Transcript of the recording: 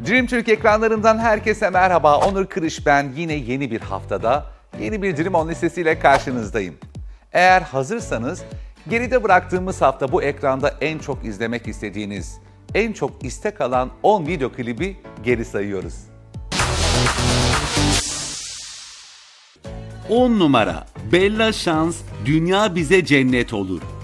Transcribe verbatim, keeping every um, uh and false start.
Dream Türk ekranlarından herkese merhaba. Onur Kırış ben. Yine yeni bir haftada yeni bir Dream On listesiyle karşınızdayım. Eğer hazırsanız geride bıraktığımız hafta bu ekranda en çok izlemek istediğiniz, en çok istek alan on video klibi geri sayıyoruz. on numara Bella Şans, Dünya Bize Cennet Olur.